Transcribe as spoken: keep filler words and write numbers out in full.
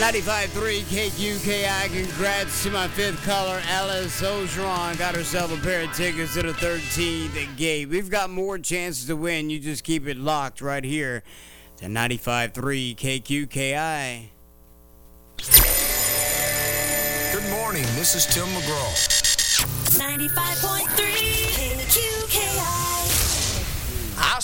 ninety-five point three K Q K I. Congrats to my fifth caller, Alice Ogeron. Got herself a pair of tickets to the thirteenth gate. We've got more chances to win. You just keep it locked right here to ninety-five point three K Q K I. Good morning. This is Tim McGraw. ninety-five point three K Q K I. I